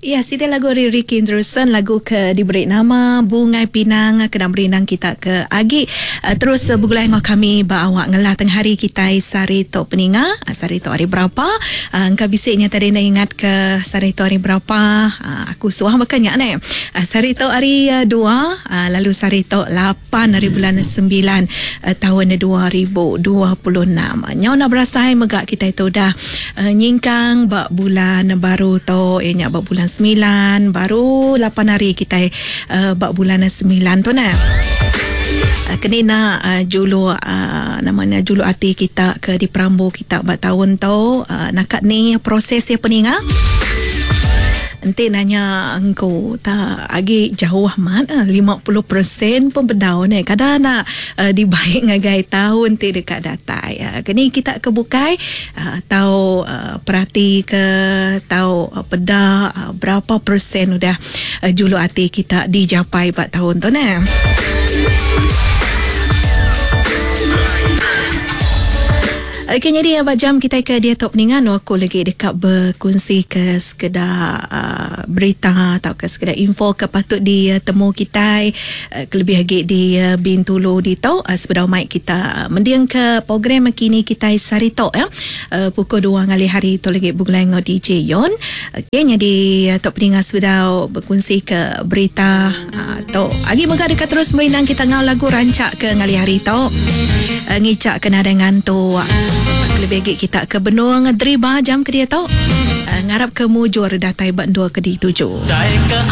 Ya, sida lagu Ricky Anderson, lagu ke diberi nama Bungai Pinang, kena berinang kita ke Agi. Terus bergulai dengan kami awak ngelah tengah hari kita sari tok peninga, sari tok hari berapa. Engkau bisiknya tadi nak ingat ke sari tok hari berapa. Aku suah makanya ni. Sari tok hari 2, lalu sari tok 8 hari bulan 9 tahun 2026. Nyau nak berasai megak kita itu dah nyingkang bak bulan baru to, nyak bak bulan 9, baru 8 hari kita bak bulan 9 tu nah. Kenina julu namanya julu hati kita ke di Perambu kita bak tahun tu nakat ni proses ya peninga. Nanti nanya engkau tak agi jauh amat 50% pun berdau ni kadang nak dibaik ngagai tahun ti dekat data ya. Kini kita kebukai tahu perhati ke tahu peda berapa persen udah julu hati kita dicapai pada tahun tu ni. Okay, jadi jam kita ke dia top ningan aku lagi dekat berkongsi ke sekedar berita atau ke sekedar info ke patut ditemu kita kelebih lagi di Bintulu di tau sepeda mic kita mendiang ke program kini kita sarito ya pukul 2 ngali hari tu lagi bergulai dengan DJ Yon. Okay, jadi top ningan sudah berkongsi ke berita tu lagi moga dekat terus merinang kita ngau lagu rancak ke ngali hari tu ngicak kena dengan tu lebih lagi kita ke benua ngedriba jam ke dia tau ngarap ke mujur datai bak 2 ke di 7.